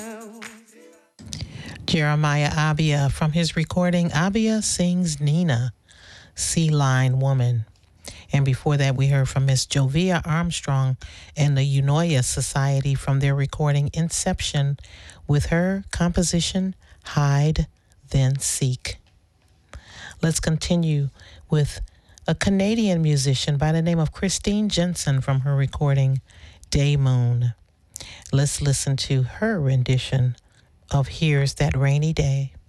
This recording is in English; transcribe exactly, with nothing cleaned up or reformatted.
Jeremiah Abia from his recording Abia Sings Nina, Sea Line Woman. And before that, we heard from Miss Jovia Armstrong and the Eunoia Society from their recording Inception with her composition Hide, Then Seek. Let's continue with a Canadian musician by the name of Christine Jensen from her recording Day Moon. Let's listen to her rendition of Here's That Rainy Day.